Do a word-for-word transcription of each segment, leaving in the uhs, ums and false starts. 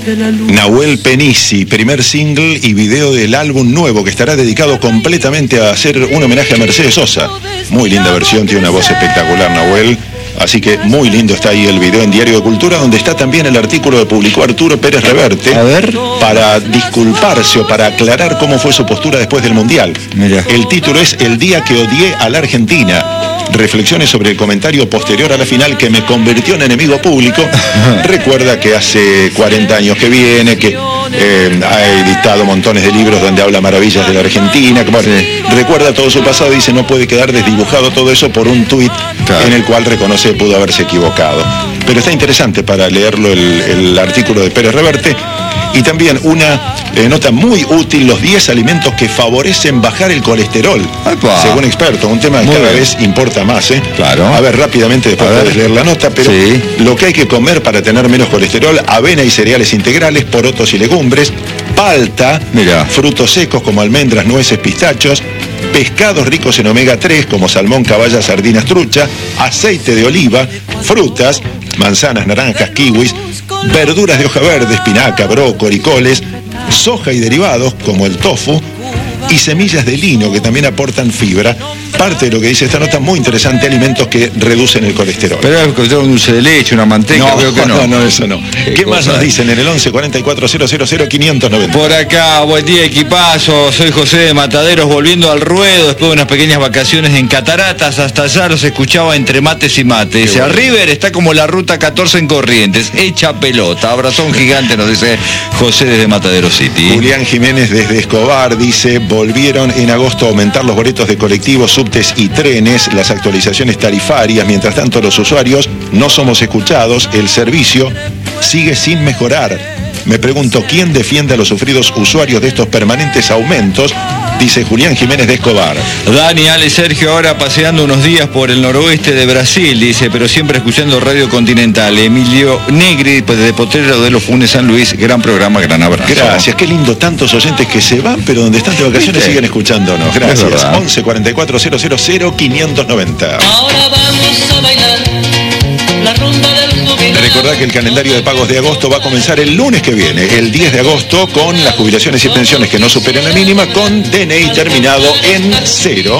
Nahuel Penisi, primer single y video del álbum nuevo que estará dedicado completamente a hacer un homenaje a Mercedes Sosa. Muy linda versión, tiene una voz espectacular Nahuel. Así que muy lindo está ahí el video en Diario de Cultura, donde está también el artículo que publicó Arturo Pérez Reverte. A ver. Para disculparse o para aclarar cómo fue su postura después del Mundial. Mirá. El título es El día que odié a la Argentina. Reflexiones sobre el comentario posterior a la final que me convirtió en enemigo público. Recuerda que hace cuarenta años que viene, que eh, ha editado montones de libros donde habla maravillas de la Argentina. Que, bueno, sí. Recuerda todo su pasado y dice no puede quedar desdibujado todo eso por un tuit, claro, en el cual reconoce que pudo haberse equivocado. Pero está interesante para leerlo el, el artículo de Pérez Reverte. Y también una eh, nota muy útil, los diez alimentos que favorecen bajar el colesterol. Epa. Según expertos, un tema que muy cada bien. vez importa más. ¿eh? Claro. A ver, rápidamente después puedes leer la nota, pero sí. Lo que hay que comer para tener menos colesterol: avena y cereales integrales, porotos y legumbres, palta, Mirá. frutos secos como almendras, nueces, pistachos, pescados ricos en omega tres como salmón, caballa, sardinas, trucha, aceite de oliva, frutas, manzanas, naranjas, kiwis, verduras de hoja verde, espinaca, brócoli, coles, soja y derivados como el tofu y semillas de lino que también aportan fibra. Parte de lo que dice esta nota, muy interesante, alimentos que reducen el colesterol. Pero es un dulce de leche, una manteca, no, creo que no. No, no, eso no. ¿Qué, ¿Qué más nos dicen en el once cuarenta y cuatro cero cero cero quinientos noventa? Por acá, buen día equipazo, soy José de Mataderos, volviendo al ruedo después de unas pequeñas vacaciones en Cataratas. Hasta allá los escuchaba entre mates y mates. Dice, bueno. River está como la ruta catorce en Corrientes, hecha pelota. Abrazón gigante, nos dice José desde Mataderos City. Julián Jiménez desde Escobar dice, volvieron en agosto a aumentar los boletos de colectivos, subtes y trenes, las actualizaciones tarifarias. Mientras tanto, los usuarios no somos escuchados, el servicio sigue sin mejorar. Me pregunto, ¿quién defiende a los sufridos usuarios de estos permanentes aumentos? Dice Julián Jiménez de Escobar. Dani, Ale, Sergio, ahora paseando unos días por el noroeste de Brasil, dice, pero siempre escuchando Radio Continental. Emilio Negri, pues de Potrero de los Funes, San Luis, gran programa, gran abrazo. Gracias, qué lindo, tantos oyentes que se van, pero donde están de vacaciones ¿Viste? siguen escuchándonos. Gracias. once cuarenta y cuatro cero cero cero quinientos noventa. Ahora vamos a bailar la rumba del jubilado. Recordá que el calendario de pagos de agosto va a comenzar el lunes que viene, el diez de agosto, con las jubilaciones y pensiones que no superen la mínima, con D N I terminado en cero.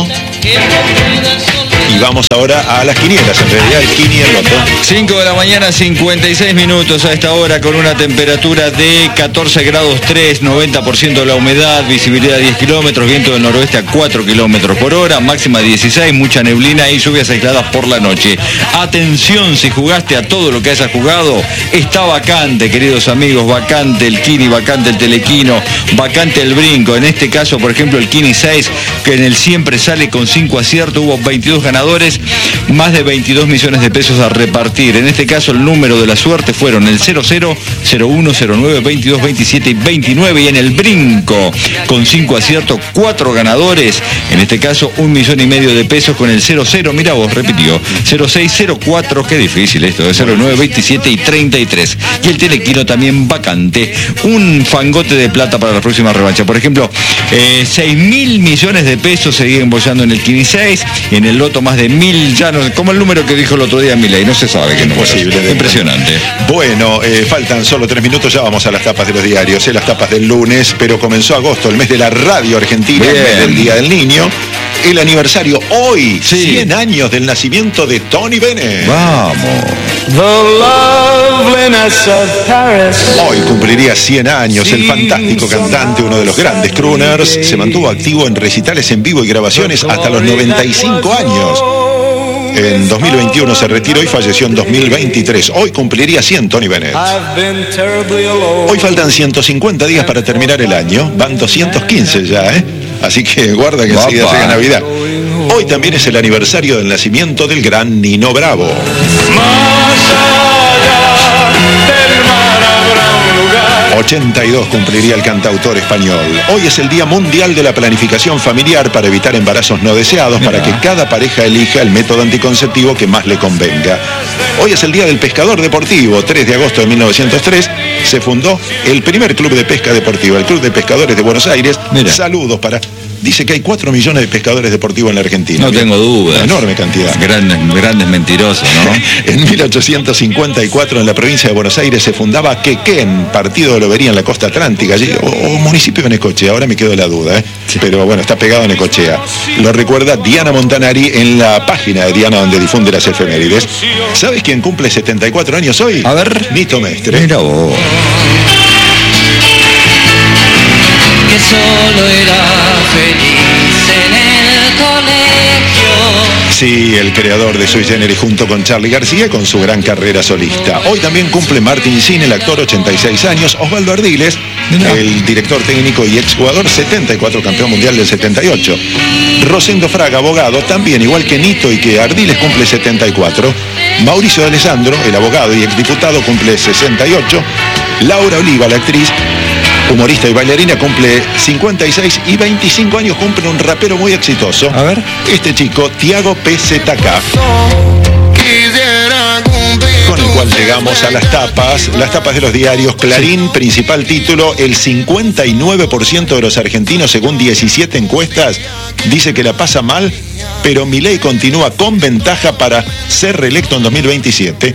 Y vamos ahora a las quinielas, en realidad el quini y el loto. cinco de la mañana, cincuenta y seis minutos a esta hora, con una temperatura de catorce grados tres, noventa por ciento de la humedad, visibilidad diez kilómetros, viento del noroeste a cuatro kilómetros por hora, máxima dieciséis, mucha neblina y lluvias aisladas por la noche. Atención, si jugaste a todo lo que hayas jugado, está vacante, queridos amigos, vacante el quini, vacante el telequino, vacante el brinco. En este caso, por ejemplo, el quini seis, que en el siempre sale con cinco aciertos, hubo veintidós ganadores, más de veintidós millones de pesos a repartir. En este caso el número de la suerte fueron el cero cero, cero uno, cero nueve, veintidós, veintisiete y veintinueve, y en el brinco con cinco aciertos, cuatro ganadores, en este caso un millón y medio de pesos con el cero cero, mira vos, repitió, cero seis, cero cuatro, qué difícil esto, de cero nueve, veintisiete y treinta y tres. Y el telequino también vacante, un fangote de plata para la próxima revancha. Por ejemplo, eh, seis mil millones de pesos se siguen bollando en el quini seis, en el loto más de mil, ya no sé, como el número que dijo el otro día Milei, no se sabe qué número. Imposible. Impresionante. Bueno, eh, faltan solo tres minutos, ya vamos a las tapas de los diarios, eh, las tapas del lunes, pero comenzó agosto, el mes de la radio argentina, Bien. el mes del Día del Niño, el aniversario hoy, sí. cien años del nacimiento de Tony Bennett. Vamos. Hoy cumpliría cien años el fantástico cantante, uno de los grandes crooners, se mantuvo activo en recitales en vivo y grabaciones hasta los noventa y cinco años. En dos mil veintiuno se retiró y falleció en dos mil veintitrés. Hoy cumpliría cien Tony Bennett. Hoy faltan ciento cincuenta días para terminar el año. Van doscientos quince ya, ¿eh? Así que guarda que enseguida llega Navidad. Hoy también es el aniversario del nacimiento del gran Nino Bravo. ochenta y dos cumpliría el cantautor español. Hoy es el Día Mundial de la Planificación Familiar para evitar embarazos no deseados, para que cada pareja elija el método anticonceptivo que más le convenga. Hoy es el Día del Pescador Deportivo. tres de agosto de mil novecientos tres se fundó el primer club de pesca deportiva, el Club de Pescadores de Buenos Aires. Mira. Saludos para dice que hay cuatro millones de pescadores deportivos en la Argentina. No tengo dudas. Enorme cantidad. Grandes, grandes mentirosos, ¿no? En mil ochocientos cincuenta y cuatro en la provincia de Buenos Aires se fundaba Quequén, partido de Lobería en la costa atlántica, allí, o, o municipio de Necochea, ahora me quedo la duda, ¿eh? Sí. Pero bueno, está pegado a Necochea. Lo recuerda Diana Montanari en la página de Diana donde difunde las efemérides. ¿Sabes quién cumple setenta y cuatro años hoy? A ver. Nito Mestre. Mira vos. Que solo era feliz en el colegio. Sí, el creador de Sui Generis junto con Charly García con su gran carrera solista. Hoy también cumple Martín Sin, el actor, ochenta y seis años. Osvaldo Ardiles, Mirá. el director técnico y exjugador, setenta y cuatro, campeón mundial del setenta y ocho. Rosendo Fraga, abogado, también igual que Nito y que Ardiles, cumple setenta y cuatro. Mauricio de Alessandro, el abogado y exdiputado, cumple sesenta y ocho. Laura Oliva, la actriz, humorista y bailarina, cumple cincuenta y seis, y veinticinco años cumple un rapero muy exitoso. A ver. Este chico, Tiago P Z K, con el cual llegamos a las tapas, las tapas de los diarios. Clarín, principal título: el cincuenta y nueve por ciento de los argentinos, según diecisiete encuestas, dice que la pasa mal, pero Milei continúa con ventaja para ser reelecto en dos mil veintisiete.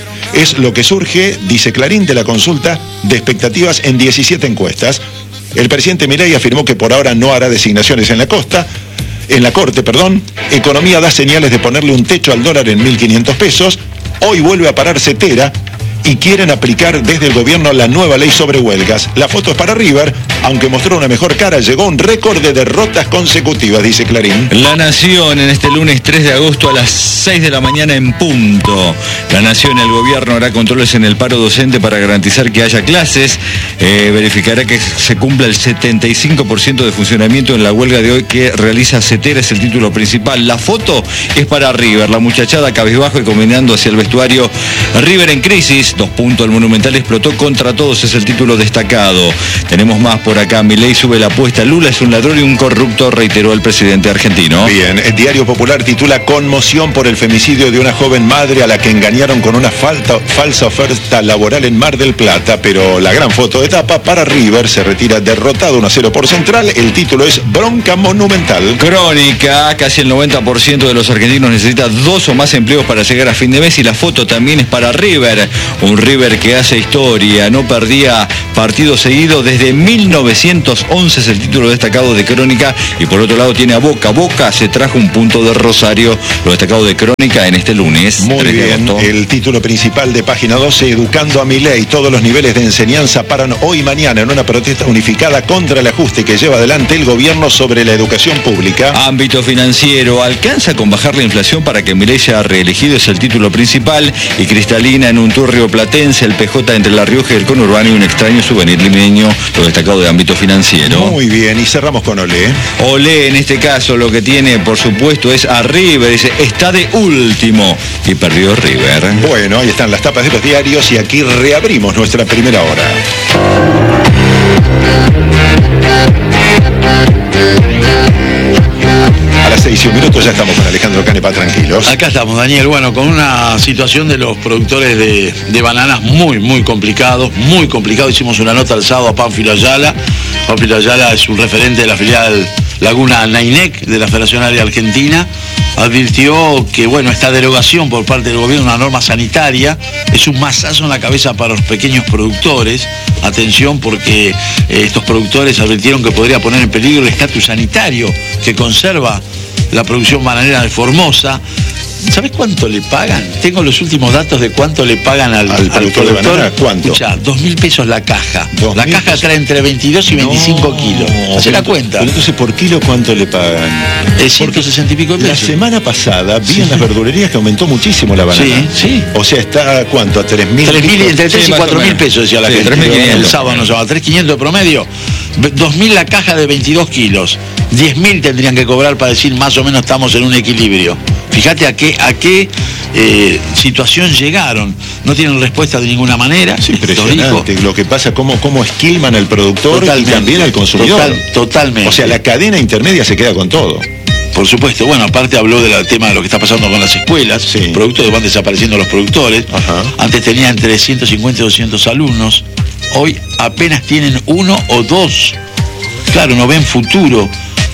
Es lo que surge, dice Clarín, de la consulta de expectativas en diecisiete encuestas. El presidente Milei afirmó que por ahora no hará designaciones en la costa, en la corte, perdón. Economía da señales de ponerle un techo al dólar en mil quinientos pesos. Hoy vuelve a parar Cetera y quieren aplicar desde el gobierno la nueva ley sobre huelgas. La foto es para River, aunque mostró una mejor cara, llegó a un récord de derrotas consecutivas, dice Clarín. La Nación, en este lunes tres de agosto a las seis de la mañana en punto. La Nación, el gobierno hará controles en el paro docente para garantizar que haya clases. Eh, verificará que se cumpla el setenta y cinco por ciento de funcionamiento en la huelga de hoy que realiza Cetera, es el título principal. La foto es para River, la muchachada cabizbajo y combinando hacia el vestuario. River en crisis. Dos puntos, el Monumental explotó contra todos, es el título destacado. Tenemos más por acá. Milei sube la apuesta. Lula es un ladrón y un corrupto, reiteró el presidente argentino. Bien, el Diario Popular titula: conmoción por el femicidio de una joven madre a la que engañaron con una falta, falsa oferta laboral en Mar del Plata. Pero la gran foto de tapa para River, se retira derrotado uno a cero por Central. El título es Bronca Monumental. Crónica, casi el noventa por ciento de los argentinos necesita dos o más empleos para llegar a fin de mes, y la foto también es para River. Un River que hace historia, no perdía partido seguido desde mil novecientos once, es el título destacado de Crónica. Y por otro lado tiene a Boca. Boca se trajo un punto de Rosario, lo destacado de Crónica en este lunes. Muy bien, el título principal de página doce: educando a Milei. Todos los niveles de enseñanza paran hoy y mañana en una protesta unificada contra el ajuste que lleva adelante el gobierno sobre la educación pública. Ámbito financiero, alcanza con bajar la inflación para que Milei sea reelegido, es el título principal. Y Cristalina en un turrio platense, el P J entre La Rioja y el conurbano y un extraño souvenir limeño, lo destacado de ámbito financiero. Muy bien, y cerramos con Olé. Olé, en este caso, lo que tiene, por supuesto, es a River, dice, está de último, y perdió River. Bueno, ahí están las tapas de los diarios y aquí reabrimos nuestra primera hora. A las seis y un minuto ya estamos con Alejandro Canepa, tranquilos. Acá estamos, Daniel. Bueno, con una situación de los productores de, de bananas muy, muy complicado, muy complicado. Hicimos una nota el sábado a Pánfilo Ayala. Pánfilo Ayala es un referente de la filial Laguna Nainec de la Federación Agraria Argentina. Advirtió que, bueno, esta derogación por parte del gobierno de una norma sanitaria es un mazazo en la cabeza para los pequeños productores. Atención, porque eh, estos productores advirtieron que podría poner en peligro el estatus sanitario que conserva la producción bananera de Formosa. ¿Sabes cuánto le pagan? Tengo los últimos datos de cuánto le pagan al, al, al productor, productor de banana. ¿Cuánto? Escuchá, dos mil pesos la caja. La caja pesos. trae entre veintidós y veinticinco no, kilos. Hace la cuenta. Pero entonces, ¿por kilo cuánto le pagan? Es ciento sesenta y pico de pesos. La semana pasada vi sí. en las verdulerías que aumentó muchísimo la banana. Sí, sí. O sea, está ¿a cuánto? ¿A tres mil? Entre tres y cuatro mil pesos, decía la sí, gente. tres mil quinientos. El sábado nos llamaba tres mil quinientos de promedio. dos mil la caja de veintidós kilos. diez mil tendrían que cobrar para decir más o menos estamos en un equilibrio. Fíjate a qué, a qué eh, situación llegaron. No tienen respuesta de ninguna manera. Es impresionante lo que pasa, cómo, cómo esquilman al productor totalmente, y también al consumidor. Total, totalmente. O sea, la cadena intermedia se queda con todo. Por supuesto. Bueno, aparte habló del tema de lo que está pasando con las escuelas. Sí. Productos, van desapareciendo los productores. Ajá. Antes tenían entre ciento cincuenta y doscientos alumnos. Hoy apenas tienen uno o dos. Claro, no ven futuro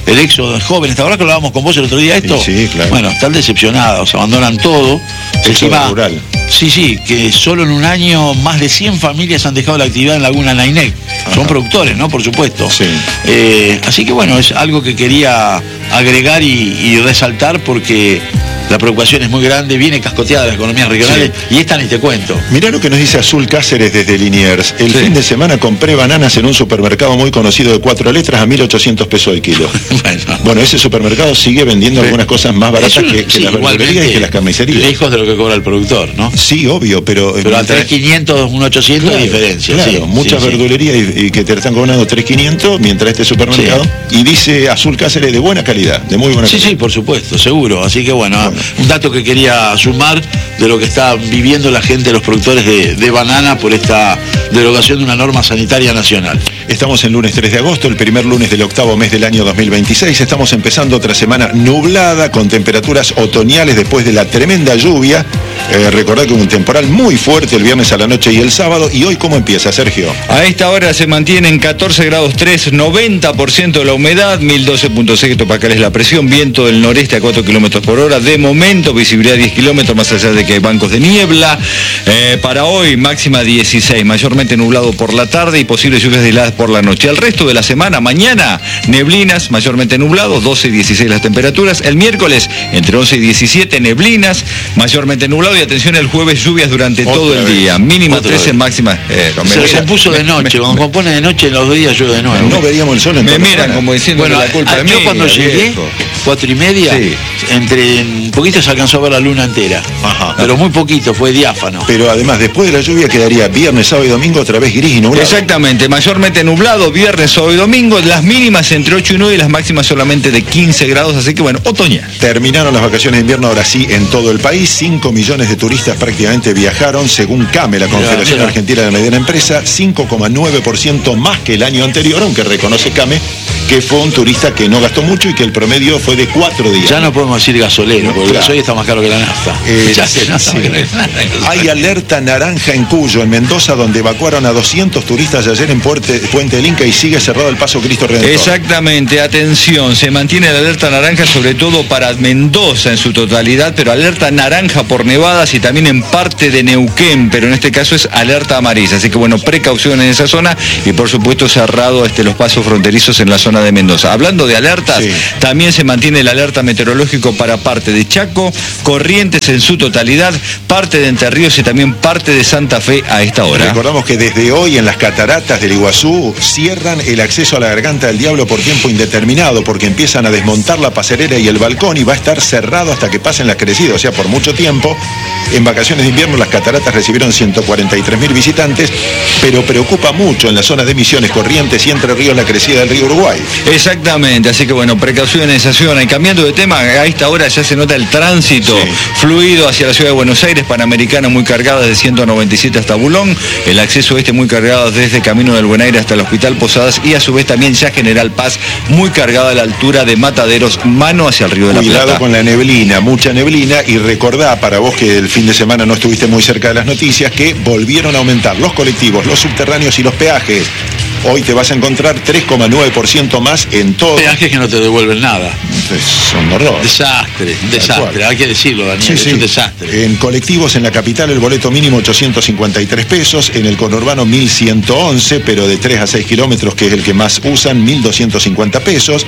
el éxodo de jóvenes. ¿Te acordás que hablábamos con vos el otro día esto? Sí, sí, claro. Bueno, están decepcionados, abandonan todo. Éxodo rural. Sí, sí, que solo en un año más de cien familias han dejado la actividad en Laguna Nainec. Son productores, ¿no? Por supuesto. Sí. Eh, así que bueno, es algo que quería agregar y, y resaltar porque la preocupación es muy grande, viene cascoteada de las economías regionales, sí. Y esta ni te cuento. Mirá lo que nos dice Azul Cáceres desde Liniers. El Sí. fin de semana compré bananas en un supermercado muy conocido de cuatro letras a mil ochocientos pesos el kilo. Bueno. Bueno, ese supermercado sigue vendiendo Sí. algunas cosas más baratas Es un- que, que sí, las verdulerías y igualmente, que las carnicerías. lejos de lo que cobra el productor, ¿no? Sí, obvio, pero... Pero a tres mil quinientos, un ochocientos Claro, de diferencia. claro, sí, muchas sí, sí. verdulerías y, y que te están cobrando tres mil quinientos mientras este supermercado. Y dice Azul Cáceres de buena calidad, de muy buena Sí, calidad. sí, por supuesto, seguro. Así que bueno, Bueno. un dato que quería sumar de lo que está viviendo la gente, los productores de, de banana por esta derogación de una norma sanitaria nacional. Estamos en lunes tres de agosto, el primer lunes del octavo mes del año dos mil veintiséis. Estamos empezando otra semana nublada, con temperaturas otoñales después de la tremenda lluvia. Eh, recordad que hubo un temporal muy fuerte el viernes a la noche y el sábado. ¿Y hoy cómo empieza, Sergio? A esta hora se mantienen catorce grados tres, noventa por ciento de la humedad, mil doce punto seis hectopascales la presión, viento del noreste a cuatro kilómetros por hora. De momento, visibilidad diez kilómetros, más allá de que hay bancos de niebla. Eh, para hoy, máxima dieciséis, mayormente nublado por la tarde y posibles lluvias aisladas por la noche. El resto de la semana, mañana, neblinas, mayormente nublado, doce y dieciséis las temperaturas. El miércoles, entre once y diecisiete, neblinas, mayormente nublado. Y atención, el jueves, lluvias durante Otra todo el vez. día. Mínima Otra trece, vez. máxima. Eh, me Se voy a- compuso de noche, me- cuando compone de noche en los dos días llueve de nuevo. No veríamos el sol en Me toda la miran semana. como diciendo Bueno, que la culpa a- es yo mía, cuando llegué, viejo. cuatro y media, Sí. entre un poquito se alcanzó a ver la luna entera. Ajá. Pero muy poquito, fue diáfano. Pero además, después de la lluvia quedaría viernes, sábado y domingo otra vez gris y nublado. Exactamente, mayormente nublado, viernes, sábado y domingo, las mínimas entre ocho y nueve y las máximas solamente de quince grados, así que bueno, otoñal. Terminaron las vacaciones de invierno ahora sí en todo el país. cinco millones de turistas prácticamente viajaron, según CAME, la Confederación mira. Argentina de Mediana Empresa, cinco coma nueve por ciento más que el año anterior, aunque reconoce CAME que fue un turista que no gastó mucho y que el promedio fue de cuatro días. Ya no podemos decir gasolero, porque Claro. el gasoil está más caro que la nafta. Eh, ya sé, no, sí. no, no, no. Hay alerta naranja en Cuyo, en Mendoza, donde evacuaron a doscientos turistas ayer en Puente, Puente del Inca y sigue cerrado el paso Cristo Redentor. Exactamente, atención, se mantiene la alerta naranja sobre todo para Mendoza en su totalidad, pero alerta naranja por nevadas y también en parte de Neuquén, pero en este caso es alerta amarilla, así que bueno, precaución en esa zona y por supuesto cerrado este, los pasos fronterizos en la zona de Mendoza. Hablando de alertas, Sí. también se mantiene el alerta meteorológico para parte de Chaco, Corrientes en su totalidad, parte de Entre Ríos y también parte de Santa Fe a esta hora. Recordamos que desde hoy en las cataratas del Iguazú cierran el acceso a la Garganta del Diablo por tiempo indeterminado porque empiezan a desmontar la pasarela y el balcón y va a estar cerrado hasta que pasen las crecidas, o sea, por mucho tiempo. En vacaciones de invierno las cataratas recibieron ciento cuarenta y tres mil visitantes, pero preocupa mucho en la zona de Misiones, Corrientes y Entre Ríos la crecida del río Uruguay. Exactamente, así que bueno, precaución en esa zona. Y cambiando de tema, a esta hora ya se nota el tránsito Sí. fluido hacia la ciudad de Buenos Aires, Panamericana muy cargada desde ciento noventa y siete hasta Bulón, el acceso este muy cargado desde Camino del Buen Aire hasta el Hospital Posadas y a su vez también ya General Paz muy cargada a la altura de Mataderos, mano hacia el Río de la Cuidado Plata. con la neblina, mucha neblina, y recordá, para vos que el fin de semana no estuviste muy cerca de las noticias, que volvieron a aumentar los colectivos, los subterráneos y los peajes. Hoy te vas a encontrar tres coma nueve por ciento más en todo. Peajes que no te devuelven nada. Es un horror. Desastre, un Tal desastre, cual. hay que decirlo, Daniel, Sí, es sí. un desastre. En colectivos en la capital el boleto mínimo ochocientos cincuenta y tres pesos, en el conurbano mil ciento once, pero de tres a seis kilómetros, que es el que más usan, mil doscientos cincuenta pesos.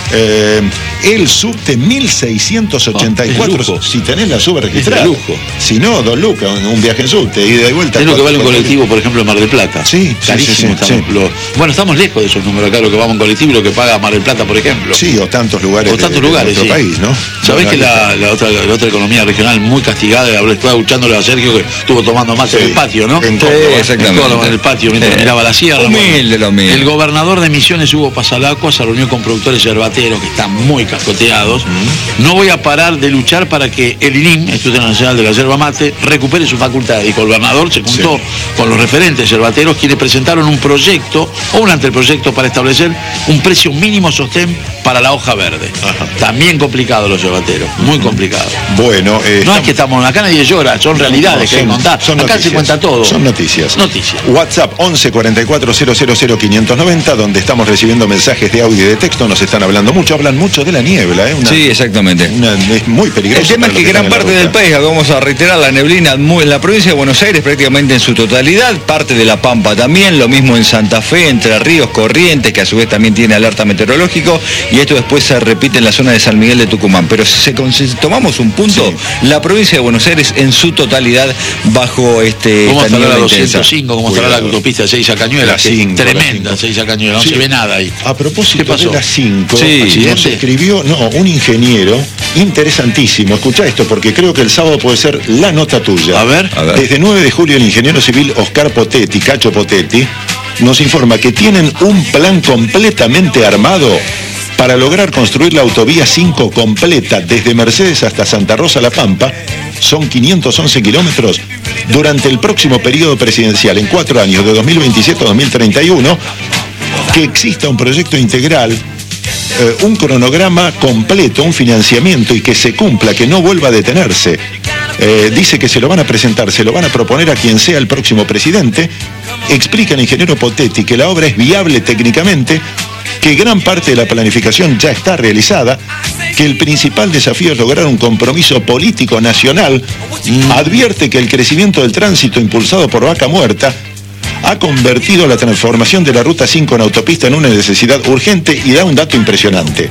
Eh, el subte mil seiscientos ochenta y cuatro, Ah, es lujo. si tenés la sub registrada. Es de lujo. Si no, dos lucas, un- un viaje en subte, ida y vuelta. Es lo que cuatro- vale un cuatro- colectivo, por ejemplo, en Mar del Plata. Sí, sí, Carísimo. sí, sí, estamos- sí. lo- bueno, estamos lejos de esos números acá, lo que vamos en colectivo y lo que paga Mar del Plata, por ejemplo. Sí, o tantos lugares, O de- tantos de lugares, nuestro sí. país, ¿no? Sabés Bueno, que ahí la, la otra, la otra economía regional muy castigada, hablé- estaba escuchándole a Sergio que estuvo tomando mate Sí. en el patio, ¿no? En Sí, Córdoba. exactamente. En Córdoba, en el patio, mientras Eh, miraba la sierra. humilde lo humilde. El gobernador de Misiones, Hugo Pasalacua, se reunió con productores yerbateros que están muy cascoteados. No voy a parar de luchar para que el I N I M, Instituto Nacional de la Yerba Mate, recupere su facultad. Dijo el gobernador, se juntó Sí. con los referentes yerbateros, quienes presentaron un proyecto proyecto o un anteproyecto para establecer un precio mínimo sostén para la hoja verde. Ajá. También complicado los yogateros, muy complicado. Bueno, eh, no estamos... es que estamos, acá nadie llora, son realidades no, son, que hay que contar. Acá noticias. Se cuenta todo. Son noticias. Noticias. WhatsApp once cuarenta y cuatro cero cero cero quinientos noventa, donde estamos recibiendo mensajes de audio y de texto, nos están hablando mucho, hablan mucho de la niebla, ¿eh? Una, sí, exactamente. Una, es muy peligroso. El tema es que, que gran parte del país, vamos a reiterar, la neblina muy, en la provincia de Buenos Aires prácticamente en su totalidad, parte de La Pampa también, lo mismo en Santa Fe, Entre Ríos, Corrientes, que a su vez también tiene alerta meteorológico, y esto después se repite en la zona de San Miguel de Tucumán. Pero si, se, si tomamos un punto, sí. La provincia de Buenos Aires en su totalidad bajo este... ¿Cómo estará la doscientos cinco? ¿Cómo estará la autopista de Seiza Cañuelas? Tremenda Seiza Cañuelas, no sí. se ve nada ahí. A propósito de la cinco, sí. nos escribió, no, un ingeniero interesantísimo. Escuchá esto porque creo que el sábado puede ser la nota tuya. A ver, a ver. Desde nueve de julio el ingeniero civil Oscar Potetti, Cacho Potetti, nos informa que tienen un plan completamente armado para lograr construir la autovía cinco completa desde Mercedes hasta Santa Rosa La Pampa. Son quinientos once kilómetros durante el próximo periodo presidencial, en cuatro años, de dos mil veintisiete a dos mil treinta y uno, que exista un proyecto integral, eh, un cronograma completo, un financiamiento y que se cumpla, que no vuelva a detenerse. Eh, dice que se lo van a presentar, se lo van a proponer a quien sea el próximo presidente. Explica el ingeniero Potetti que la obra es viable técnicamente, que gran parte de la planificación ya está realizada, que el principal desafío es lograr un compromiso político nacional. Mm. Advierte que el crecimiento del tránsito impulsado por Vaca Muerta ha convertido la transformación de la Ruta cinco en autopista en una necesidad urgente y da un dato impresionante.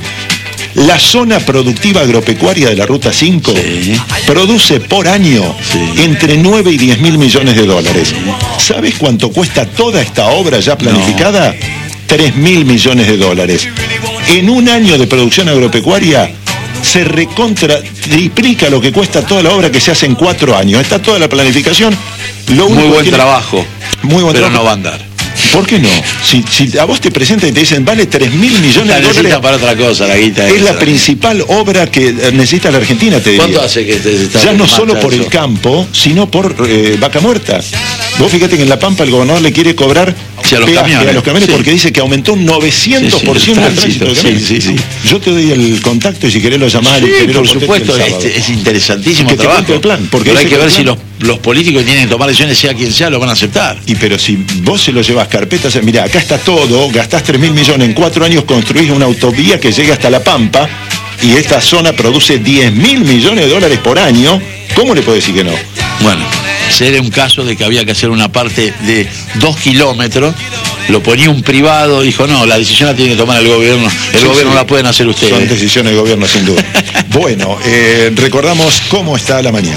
La zona productiva agropecuaria de la Ruta cinco sí. produce por año sí. entre nueve y diez mil millones de dólares. ¿Sabes cuánto cuesta toda esta obra ya planificada? No. tres mil millones de dólares. En un año de producción agropecuaria se recontra triplica lo que cuesta toda la obra que se hace en cuatro años. Está toda la planificación. Lo muy buen tiene... trabajo. Muy buen pero trabajo. No va a andar. ¿Por qué no? Si, si a vos te presentan y te dicen, vale tres mil millones de dólares... para otra cosa, la guita. Es esa. La principal obra que necesita la Argentina, te diría. ¿Cuánto hace que te está Ya no solo por eso? el campo, sino por eh, Vaca Muerta. Vos fíjate que en La Pampa el gobernador le quiere cobrar sí, a los camiones, a los camiones sí. porque dice que aumentó un novecientos por ciento sí, sí, el tránsito de camiones. Sí, sí, sí. Yo te doy el contacto y si querés lo llamás. Sí, por supuesto, es, es interesantísimo que trabajo. Te el plan, porque pero hay que ver plan. si los, los políticos tienen que tomar decisiones, sea quien sea, lo van a aceptar. Y pero si vos se lo llevas carpetas, mira, acá está todo, gastás tres mil millones, en cuatro años construís una autovía que llega hasta La Pampa y esta zona produce diez mil millones de dólares por año, ¿cómo le puedo decir que no? Bueno, sería un caso de que había que hacer una parte de dos kilómetros, lo ponía un privado, dijo, no, la decisión la tiene que tomar el gobierno, el sí, gobierno sí. la pueden hacer ustedes. Son decisiones del gobierno, sin duda. Bueno, eh, recordamos cómo está la mañana.